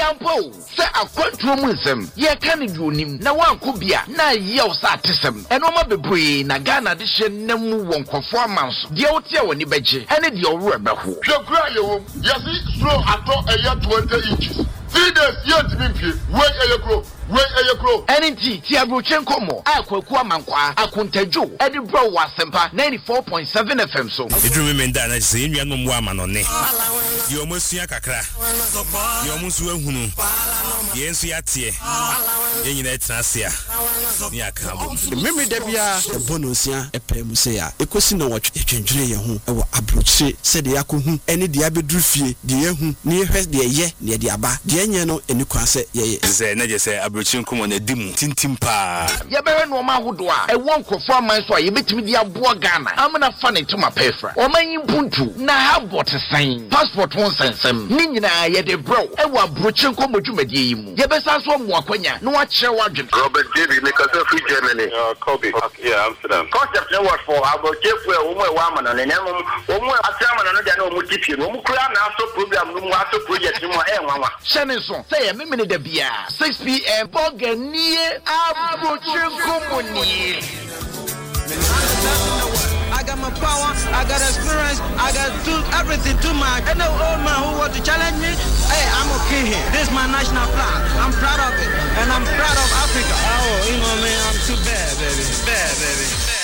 ampo se akwantuo mu nsem ye ka ne di onim na wanko bia na ye o sa atesem eno ma bebree na Ghana de hye namu wonkofo amanso de wotia woni beje ene de owura beho hwekura yewo yesi slow ato eya 20 inches 3 days yet me pie we ayekro enti ti abrochen komo akwaku amankwa akontadwo edi bro wasempa 94.7 FM so idru me nda na se nua ngom wa manone yo mosua kakra yo musu ahunu ye nsu yatie ye nyina etrasia ni akabo meme da bia bonosia epem se ya ekosi na wotwe twendwere ye ho ewo abroche se de yakohu ene de abedru fie de yehu ni ehwe de ye ne de aba de enye no eni kwase ye ze na je se abroche nkomo na dimu tintim pa ye bewe no ma hodo a ewo nkofo aman so a ye betimi de aboa Ghana amna fa ne tuma pefra omanyi puntu na habot sign passport won sensem ni nyina ye de bro ewo abroche nkomo dwumadie yi mu ye besa so mo akwanya no a kire wadwen Robert David because free Germany Kobe yeah Amsterdam concept no what for abroche fu e wo mo e wa amana ne nemu wo mo atrama no de na wo mo tipie wo mo kura na aso program no mo aso project no e nwanwa shene so say ye memene da bia 6 p.m. Boganie abroche nkomo ni I got my power, I got experience, I got everything too much. And the old man who want to challenge me, hey, I'm okay here. This is my national flag. I'm proud of it. And I'm proud of Africa. Oh, you know, man, I'm too bad, baby. Bad, baby.